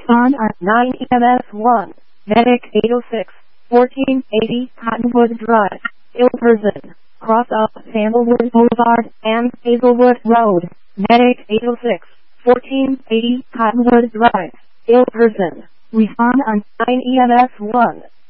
Respond on 9 EMS 1. Medic 806, 1480 Cottonwood Drive, Ilperson. Cross up Sandalwood Boulevard and Hazelwood Road. Medic 806, 1480 Cottonwood Drive, Ilperson. Respond on 9 EMS 1.